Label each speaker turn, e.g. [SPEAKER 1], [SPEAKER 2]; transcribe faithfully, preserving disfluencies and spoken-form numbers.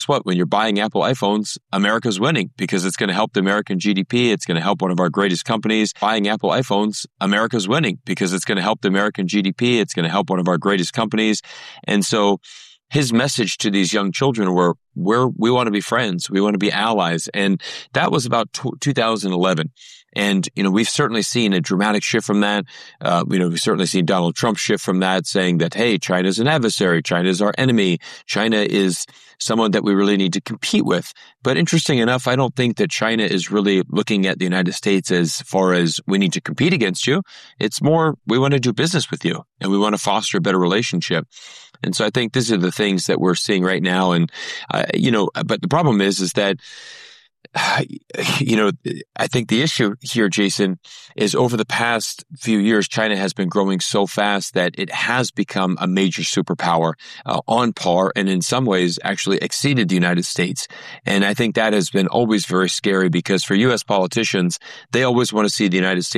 [SPEAKER 1] what? When you're buying Apple iPhones, America's winning because it's going to help the American G D P. It's going to help one of our greatest companies. Buying Apple iPhones, America's winning because it's going to help the American G D P. It's going to help one of our greatest companies. And so his message to these young children were, we're, we want to be friends. We want to be allies. And that was about two thousand eleven. And, you know, we've certainly seen a dramatic shift from that. Uh, you know, we've certainly seen Donald Trump shift from that, saying that, hey, China's an adversary. China is our enemy. China is someone that we really need to compete with. But interesting enough, I don't think that China is really looking at the United States as far as we need to compete against you. It's more, we want to do business with you and we want to foster a better relationship. And so I think these are the things that we're seeing right now. And, uh, you know, but the problem is, is that, you know, I think the issue here, Jason, is over the past few years, China has been growing so fast that it has become a major superpower uh, on par and in some ways actually exceeded the United States. And I think that has been always very scary because for U S politicians, they always want to see the United States